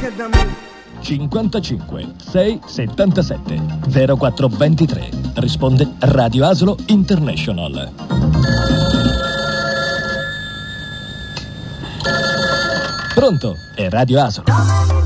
55 677 0423. Risponde Radio Asolo International. Pronto? È Radio Asolo.